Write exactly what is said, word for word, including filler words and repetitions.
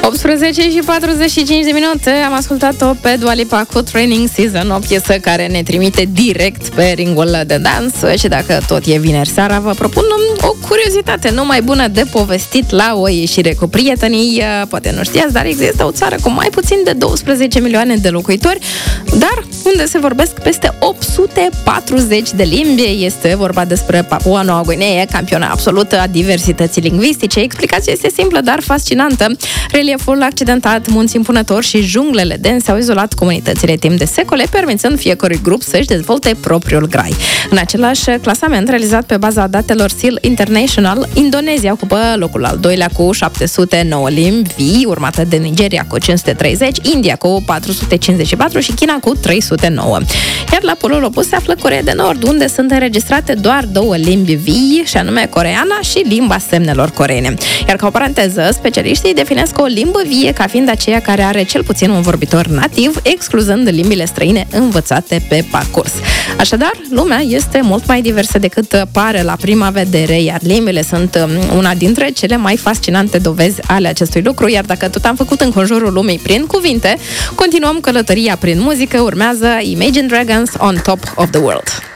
optsprezece și patruzeci și cinci de minute, am ascultat-o pe Dua Lipa cu Training Season, o piesă care ne trimite direct pe ringul de dans. Și dacă tot e vineri seara, vă propun o curiozitate nu mai bună de povestit la o ieșire cu prietenii. Poate nu știați, dar există o țară cu mai puțin de douăsprezece milioane de locuitori, dar unde se vorbesc peste opt sute patruzeci de limbi. Este vorba despre Papua Noua Guinee, campioana absolută a diversității lingvistice. Explicația este simplă, dar fascinantă. Relieful accidentat, munți impunători și junglele dense au izolat comunitățile timp de secole, permițând fiecărui grup să-și dezvolte propriul grai. În același clasament realizat pe baza datelor S E A L International, Indonezia ocupă locul al doilea cu șapte sute nouă limbi vii, urmată de Nigeria cu cinci sute treizeci, India cu patru sute cincizeci și patru și China cu trei sute nouă. Iar la polul opus se află Coreea de Nord, unde sunt înregistrate doar două limbi vii, și anume coreeana și limba semnelor coreene. Iar ca o paranteză, specialiștii definesc o limbă vie ca fiind aceea care are cel puțin un vorbitor nativ, excluzând limbile străine învățate pe parcurs. Așadar, lumea este mult mai diversă decât pare la prima vedere, iar limbile sunt una dintre cele mai fascinante dovezi ale acestui lucru. Iar dacă tot am făcut înconjurul lumii prin cuvinte, continuăm călătoria prin muzică. Urmează Imagine Dragons, On Top of the World.